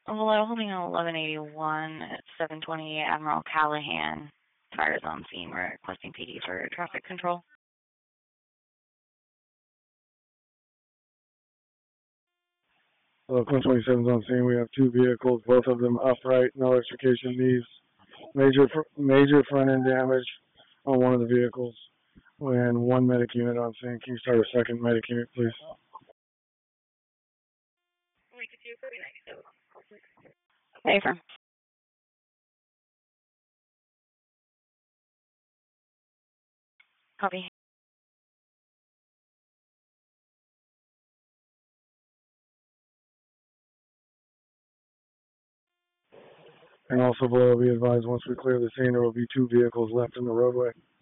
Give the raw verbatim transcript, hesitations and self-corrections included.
Hello, holding on eleven eighty-one at seven twenty Admiral Callahan. Fires on scene. We're requesting P D for traffic control. Hello, Queen twenty-seven's on scene. We have two vehicles, both of them upright, no extrication needs. Major major front end damage on one of the vehicles. And one medic unit on scene. Can you start a second medic unit, please? Hey, firm. Copy. And also below, be advised, once we clear the scene, there will be two vehicles left in the roadway.